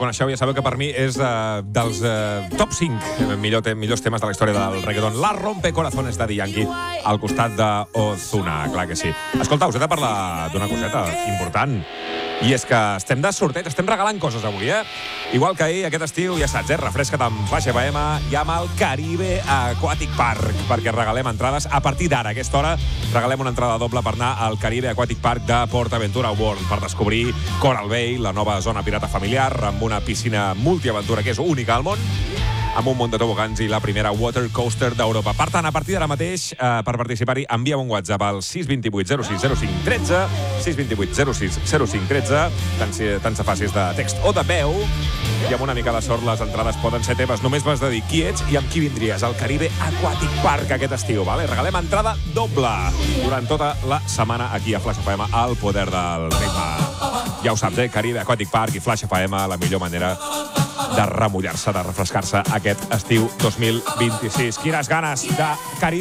coneixeu ja sabeu que per mi és dels top 5 millors temes de la història del reggaeton. La Rompecorazones de Yankee al costat d'Ozuna, clar que sí. Escolta, us he de parlar d'una coseta important. I és que estem de sorteig, estem regalant coses avui, Igual que ahir, aquest estiu, ja saps, refresca't amb Flash FM i amb el Caribe Aquatic Park, perquè regalem entrades. A partir d'ara, a aquesta hora, regalem una entrada doble per anar al Caribe Aquatic Park de PortAventura World per descobrir Coral Bay, la nova zona pirata familiar, amb una piscina multiaventura que és única al món, amb un munt de tobogans i la primera water coaster d'Europa. Per tant, a partir d'ara mateix, per participar-hi, envia'm un WhatsApp al 628 06 05 13, 628 06 05 13, tant se facis de text o de veu, i amb una mica de sort les entrades poden ser teves. Només m'has de dir qui ets i amb qui vindries al Caribe Aquatic Park aquest estiu, vale? Regalem entrada doble durant tota la setmana aquí a Flash FM, al poder del ritme. Ja ho saps, Caribe Aquatic Park i Flash FM, la millor manera de remullar-se, de refrescar-se aquest estiu 2026. Quines ganes de Caribe